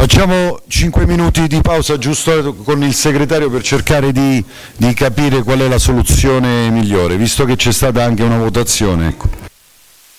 Facciamo 5 minuti di pausa giusto con il segretario per cercare di capire qual è la soluzione migliore, visto che c'è stata anche una votazione. Ecco.